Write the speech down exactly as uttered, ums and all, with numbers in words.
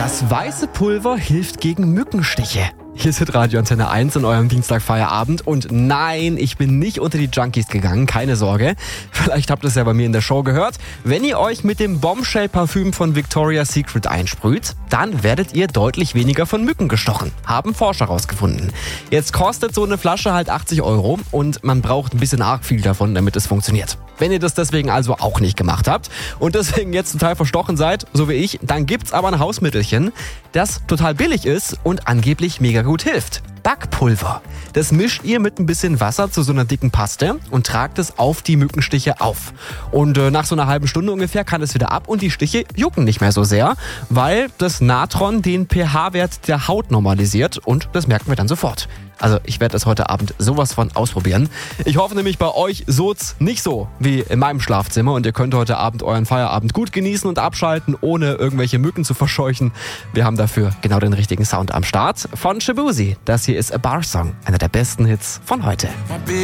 Das weiße Pulver hilft gegen Mückenstiche. Hier ist Radio Antenne eins in eurem Dienstagfeierabend und nein, ich bin nicht unter die Junkies gegangen, keine Sorge. Vielleicht habt ihr es ja bei mir in der Show gehört. Wenn ihr euch mit dem Bombshell-Parfüm von Victoria's Secret einsprüht, dann werdet ihr deutlich weniger von Mücken gestochen, haben Forscher rausgefunden. Jetzt kostet so eine Flasche halt achtzig Euro und man braucht ein bisschen arg viel davon, damit es funktioniert. Wenn ihr das deswegen also auch nicht gemacht habt und deswegen jetzt total verstochen seid, so wie ich, dann gibt's aber ein Hausmittelchen, das total billig ist und angeblich mega gut hilft. Backpulver. Das mischt ihr mit ein bisschen Wasser zu so einer dicken Paste und tragt es auf die Mückenstiche auf. Und äh, nach so einer halben Stunde ungefähr kann es wieder ab und die Stiche jucken nicht mehr so sehr, weil das Natron den pH-Wert der Haut normalisiert und das merken wir dann sofort. Also ich werde das heute Abend sowas von ausprobieren. Ich hoffe nämlich bei euch sod's nicht so wie in meinem Schlafzimmer und ihr könnt heute Abend euren Feierabend gut genießen und abschalten, ohne irgendwelche Mücken zu verscheuchen. Wir haben dafür genau den richtigen Sound am Start von Shaboozey. Das hier ist A Bar Song, einer der besten Hits von heute.